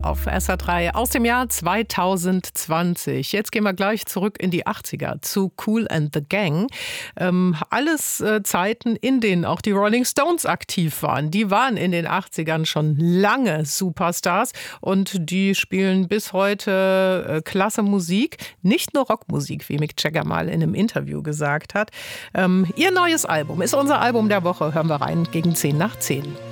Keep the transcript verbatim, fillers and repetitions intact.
auf S R drei aus dem Jahr zweitausendzwanzig. Jetzt gehen wir gleich zurück in die achtziger zu Kool and the Gang. Ähm, alles äh, Zeiten, in denen auch die Rolling Stones aktiv waren. Die waren in den achtzigern schon lange Superstars und die spielen bis heute äh, klasse Musik. Nicht nur Rockmusik, wie Mick Jagger mal in einem Interview gesagt hat. Ähm, ihr neues Album ist unser Album der Woche. Hören wir rein gegen zehn nach zehn.